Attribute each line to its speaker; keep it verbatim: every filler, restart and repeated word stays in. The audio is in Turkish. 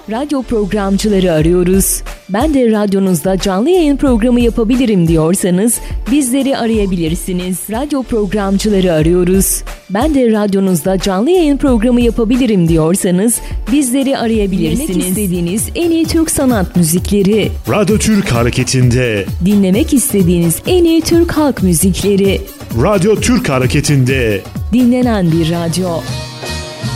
Speaker 1: Radyo programcıları arıyoruz. Ben de radyonuzda canlı yayın programı yapabilirim diyorsanız bizleri arayabilirsiniz. Radyo programcıları arıyoruz. Ben de radyonuzda canlı yayın programı yapabilirim diyorsanız bizleri arayabilirsiniz. Dinlemek istediğiniz en iyi Türk sanat müzikleri.
Speaker 2: Radyo Türk Hareketi'nde.
Speaker 1: Dinlemek istediğiniz en iyi Türk halk müzikleri.
Speaker 2: Radyo Türk Hareketi'nde.
Speaker 1: Dinlenen bir radyo.